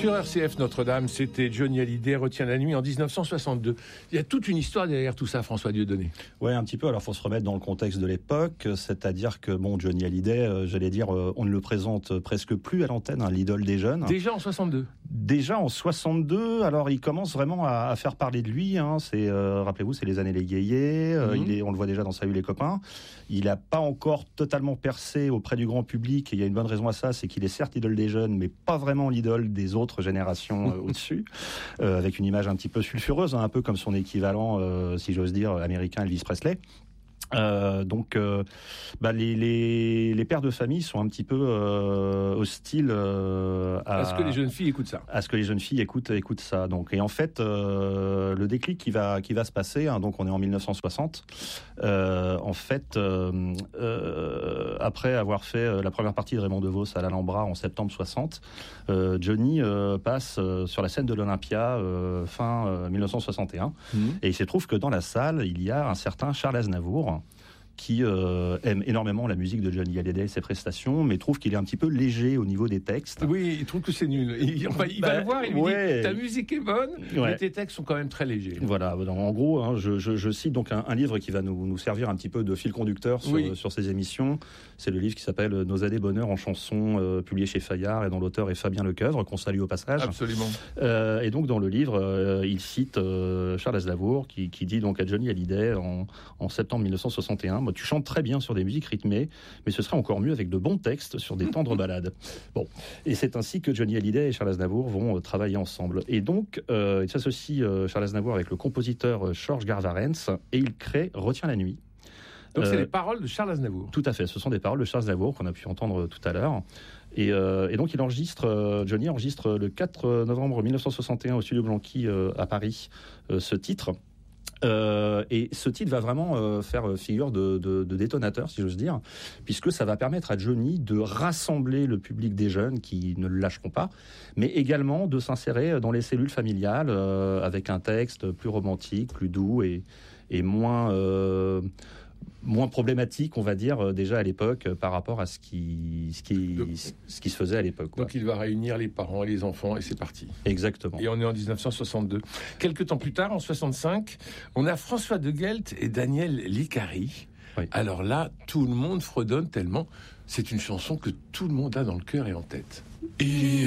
Sur RCF Notre-Dame, c'était Johnny Hallyday, Retiens la nuit en 1962. Il y a toute une histoire derrière tout ça, François Dieudonné. Ouais, un petit peu. Alors, faut se remettre dans le contexte de l'époque, c'est-à-dire que Johnny Hallyday, on ne le présente presque plus à l'antenne, l'idole des jeunes. Déjà en 62. Déjà en 62. Alors, il commence vraiment à faire parler de lui. C'est, rappelez-vous, c'est les années les Guéillés. On le voit déjà dans Salut les copains. Il n'a pas encore totalement percé auprès du grand public. Et il y a une bonne raison à ça, c'est qu'il est certes l'idole des jeunes, mais pas vraiment l'idole des autres générations au-dessus, avec une image un petit peu sulfureuse, un peu comme son équivalent, si j'ose dire, américain, Elvis Presley. Les pères de famille sont un petit peu hostiles à ce que les jeunes filles écoutent ça. À ce que les jeunes filles écoutent ça. Donc, et en fait, le déclic qui va se passer, donc on est en 1960. Après avoir fait la première partie de Raymond DeVos à l'Alhambra en septembre 60, Johnny passe sur la scène de l'Olympia fin 1961. Et il se trouve que dans la salle, il y a un certain Charles Aznavour, qui aime énormément la musique de Johnny Hallyday et ses prestations, mais trouve qu'il est un petit peu léger au niveau des textes. Oui, il trouve que c'est nul. Il va le voir, il lui dit « Ta musique est bonne, mais tes textes sont quand même très légers. » Voilà, en gros, je cite donc un livre qui va nous servir un petit peu de fil conducteur sur ces émissions. C'est le livre qui s'appelle « Nos années bonheur en chansons », publié chez Fayard, et dont l'auteur est Fabien Lecoeuvre, qu'on salue au passage. Absolument. Et donc, dans le livre, il cite Charles Aznavour, qui dit donc à Johnny Hallyday en septembre 1961, tu chantes très bien sur des musiques rythmées, mais ce serait encore mieux avec de bons textes sur des tendres ballades. Bon, et c'est ainsi que Johnny Hallyday et Charles Aznavour vont travailler ensemble. Et donc, il s'associe Charles Aznavour avec le compositeur Georges Garvarentz, et il crée Retiens la nuit. Donc c'est les paroles de Charles Aznavour. Tout à fait, ce sont des paroles de Charles Aznavour qu'on a pu entendre tout à l'heure. Et donc Johnny enregistre le 4 novembre 1961 au Studio Blanqui à Paris ce titre. Et ce titre va vraiment faire figure de détonateur, si j'ose dire, puisque ça va permettre à Johnny de rassembler le public des jeunes qui ne le lâcheront pas, mais également de s'insérer dans les cellules familiales avec un texte plus romantique, plus doux et moins problématique, on va dire, déjà à l'époque, par rapport à ce qui se faisait à l'époque. Donc il va réunir les parents et les enfants, et c'est parti. Exactement. Et on est en 1962. Quelques temps plus tard, en 65, on a François de Guelt et Daniel Licari. Oui. Alors là, tout le monde fredonne tellement. C'est une chanson que tout le monde a dans le cœur et en tête. Et